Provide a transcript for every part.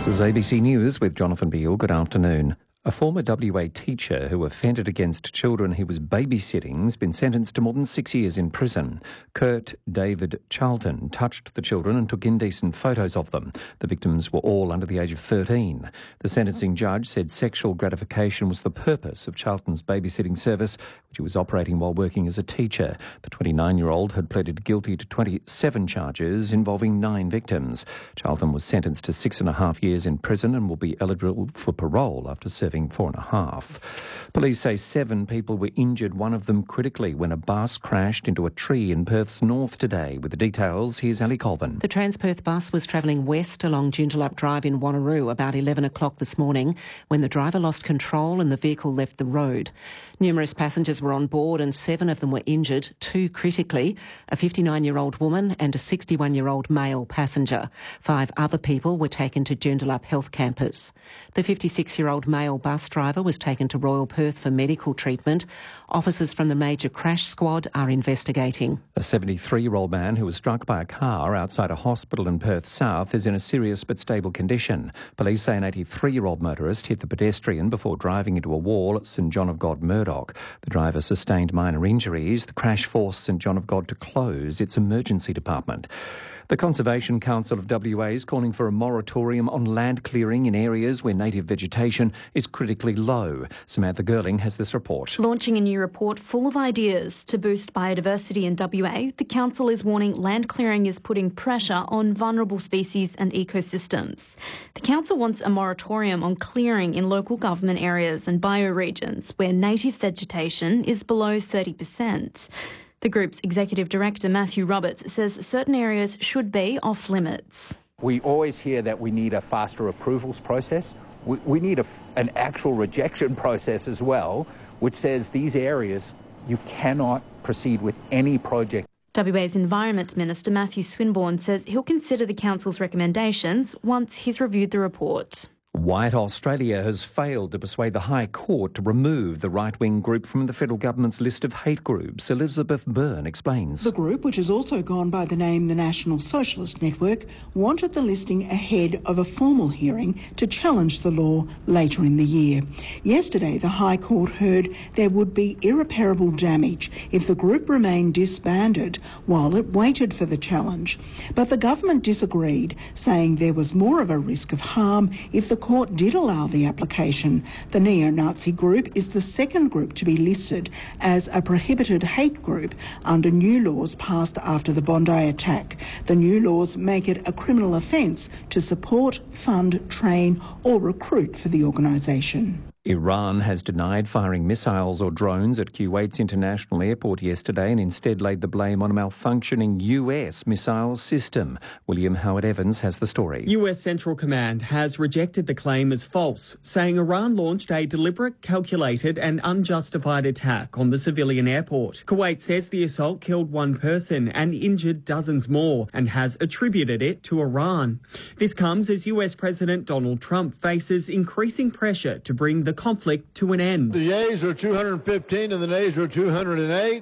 This is ABC News with Jonathan Beale. Good afternoon. A former WA teacher who offended against children he was babysitting has been sentenced to more than 6 years in prison. Kurt David Charlton touched the children and took indecent photos of them. The victims were all under the age of 13. The sentencing judge said sexual gratification was the purpose of Charlton's babysitting service, which he was operating while working as a teacher. The 29-year-old had pleaded guilty to 27 charges involving 9 victims. Charlton was sentenced to 6.5 years in prison and will be eligible for parole after serving 4.5. Police say 7 people were injured, one of them critically, when a bus crashed into a tree in Perth's north today. With the details, here's Ali Colvin. The Transperth bus was travelling west along Joondalup Drive in Wanneroo about 11 o'clock this morning when the driver lost control and the vehicle left the road. Numerous passengers were on board and 7 of them were injured, 2 critically, a 59-year-old woman and a 61-year-old male passenger. 5 other people were taken to Joondalup Health Campus. The 56-year-old male bus driver was taken to Royal Perth for medical treatment. Officers from the major crash squad are investigating. A 73-year-old man who was struck by a car outside a hospital in Perth South is in a serious but stable condition. Police say an 83-year-old motorist hit the pedestrian before driving into a wall at St John of God, Murdoch. The driver sustained minor injuries. The crash forced St John of God to close its emergency department. The Conservation Council of WA is calling for a moratorium on land clearing in areas where native vegetation is critically low. Samantha Girling has this report. Launching a new report full of ideas to boost biodiversity in WA, the council is warning land clearing is putting pressure on vulnerable species and ecosystems. The council wants a moratorium on clearing in local government areas and bioregions where native vegetation is below 30%. The group's executive director, Matthew Roberts, says certain areas should be off limits. We always hear that we need a faster approvals process. We need an actual rejection process as well, which says these areas, you cannot proceed with any project. WA's Environment Minister, Matthew Swinburne, says he'll consider the council's recommendations once he's reviewed the report. White Australia has failed to persuade the High Court to remove the right-wing group from the federal government's list of hate groups. Elizabeth Byrne explains. The group, which has also gone by the name the National Socialist Network, wanted the listing ahead of a formal hearing to challenge the law later in the year. Yesterday, the High Court heard there would be irreparable damage if the group remained disbanded while it waited for the challenge. But the government disagreed, saying there was more of a risk of harm if the court did allow the application. The neo-Nazi group is the second group to be listed as a prohibited hate group under new laws passed after the Bondi attack. The new laws make it a criminal offence to support, fund, train or recruit for the organisation. Iran has denied firing missiles or drones at Kuwait's international airport yesterday and instead laid the blame on a malfunctioning US missile system. William Howard-Evans has the story. US Central Command has rejected the claim as false, saying Iran launched a deliberate, calculated and unjustified attack on the civilian airport. Kuwait says the assault killed 1 person and injured dozens more and has attributed it to Iran. This comes as US President Donald Trump faces increasing pressure to bring the conflict to an end. The yeas are 215 and the nays are 208.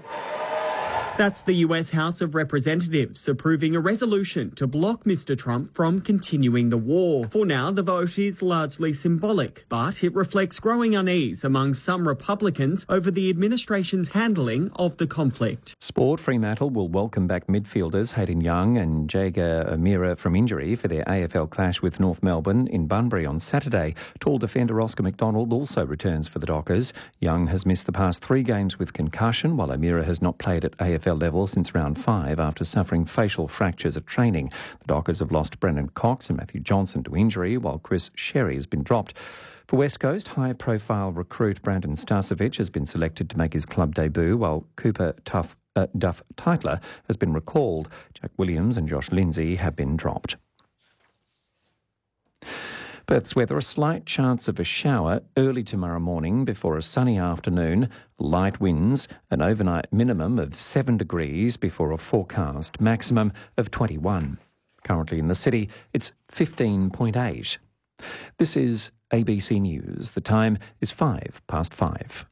That's the US House of Representatives approving a resolution to block Mr. Trump from continuing the war. For now, the vote is largely symbolic, but it reflects growing unease among some Republicans over the administration's handling of the conflict. Sport. Fremantle will welcome back midfielders Hayden Young and Jaeger Amira from injury for their AFL clash with North Melbourne in Bunbury on Saturday. Tall defender Oscar McDonald also returns for the Dockers. Young has missed the past 3 games with concussion, while Amira has not played at AFL level since round 5 after suffering facial fractures at training. The Dockers have lost Brendan Cox and Matthew Johnson to injury, while Chris Sherry has been dropped. For West Coast, high-profile recruit Brandon Starcevic has been selected to make his club debut, while Cooper Duff Titler has been recalled. Jack Williams and Josh Lindsay have been dropped. Perth's weather, a slight chance of a shower early tomorrow morning before a sunny afternoon, light winds, an overnight minimum of 7 degrees before a forecast maximum of 21. Currently in the city, it's 15.8. This is ABC News. The time is 5:05.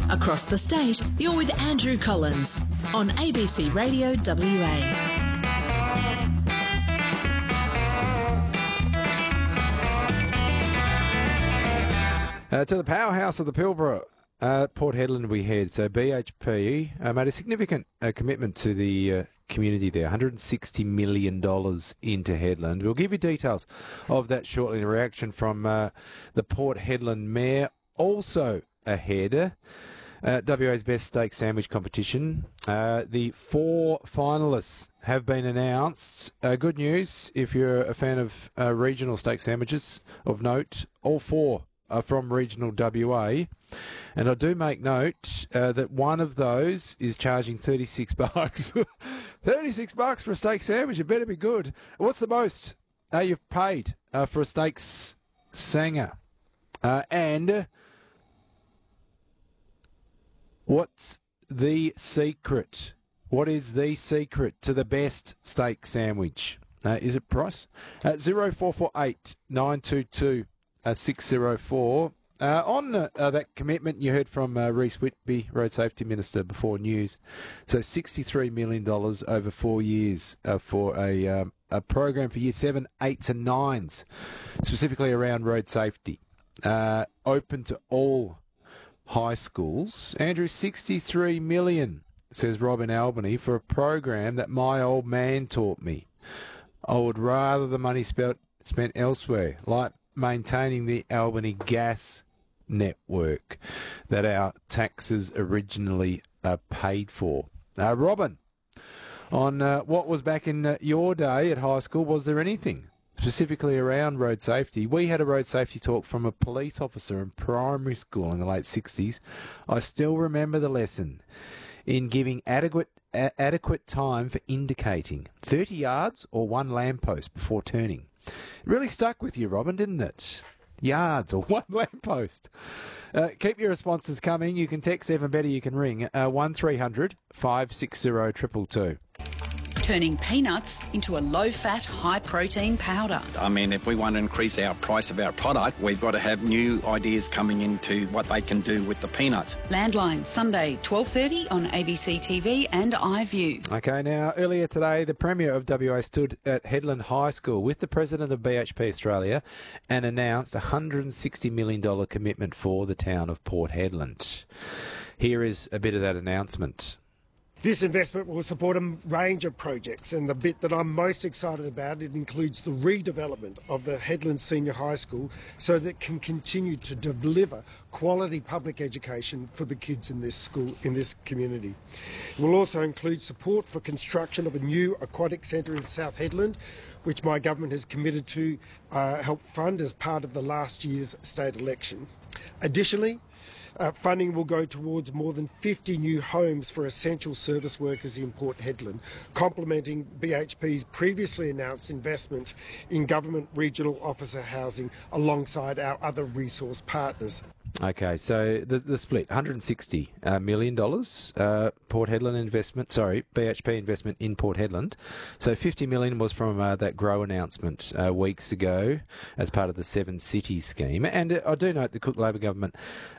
Across the state, you're with Andrew Collins on ABC Radio WA. To the powerhouse of the Pilbara, Port Hedland we head. So BHP made a significant commitment to the community there, $160 million into Hedland. We'll give you details of that shortly in a reaction from the Port Hedland Mayor. Also ahead, WA's Best Steak Sandwich competition. The 4 finalists have been announced. Good news if you're a fan of regional steak sandwiches of note. All 4 are from regional WA. And I do make note that one of those is charging $36. $36 for a steak sandwich. It better be good. What's the most you've paid for a steak sanger? And what's the secret? What is the secret to the best steak sandwich? Is it price? 0448 922 604. On that commitment, you heard from Reece Whitby, Road Safety Minister, before news. So $63 million over 4 years for a program for Year 7, 8s and 9s, specifically around road safety. Open to all high schools. Andrew, $63 million, says Rob in Albany, for a program that my old man taught me. I would rather the money spent elsewhere, like maintaining the Albany gas network that our taxes originally paid for. Robin, on what was back in your day at high school, was there anything specifically around road safety? We had a road safety talk from a police officer in primary school in the late 60s. I still remember the lesson in giving adequate time for indicating 30 yards or 1 lamppost before turning. It really stuck with you, Robin, didn't it? Yards or 1 lamppost. Keep your responses coming. You can text, even better, you can ring 1300 560 222. Turning peanuts into a low-fat, high-protein powder. I mean, if we want to increase our price of our product, we've got to have new ideas coming into what they can do with the peanuts. Landline, Sunday, 12:30 on ABC TV and iView. Okay, now, earlier today, the Premier of WA stood at Hedland High School with the President of BHP Australia and announced a $160 million commitment for the town of Port Hedland. Here is a bit of that announcement. This investment will support a range of projects, and the bit that I'm most excited about, it includes the redevelopment of the Hedland Senior High School so that it can continue to deliver quality public education for the kids in this school, in this community. It will also include support for construction of a new aquatic centre in South Hedland, which my government has committed to help fund as part of the last year's state election. Additionally, funding will go towards more than 50 new homes for essential service workers in Port Hedland, complementing BHP's previously announced investment in government regional officer housing alongside our other resource partners. Okay, so the split, $160 million, Port Hedland investment, BHP investment in Port Hedland. So $50 million was from that GROW announcement weeks ago as part of the 7 Cities scheme. And I do note the Cook Labor government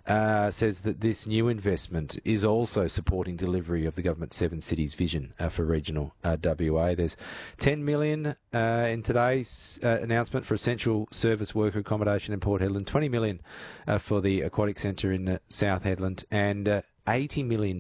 says that this new investment is also supporting delivery of the government's 7 Cities vision for regional WA. There's $10 million in today's announcement for essential service worker accommodation in Port Hedland, $20 million for the aquatic centre in South Hedland, and $80 million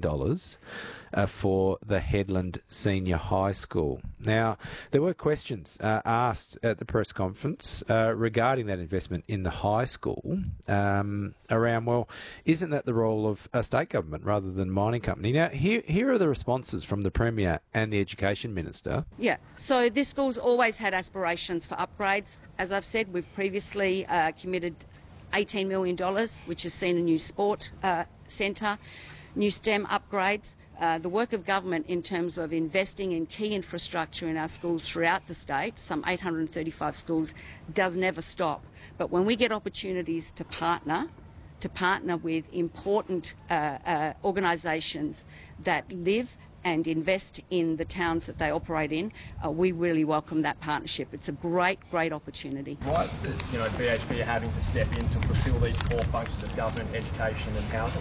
for the Hedland Senior High School. Now, there were questions asked at the press conference regarding that investment in the high school around, well, isn't that the role of a state government rather than mining company? Now, here are the responses from the Premier and the Education Minister. Yeah, so this school's always had aspirations for upgrades. As I've said, we've previously committed $18 million, which has seen a new sport centre, new STEM upgrades. The work of government in terms of investing in key infrastructure in our schools throughout the state, some 835 schools, does never stop. But when we get opportunities to partner with important organisations that live and invest in the towns that they operate in, we really welcome that partnership. It's a great opportunity. Right, BHP are having to step in to fulfil these core functions of government, education and housing.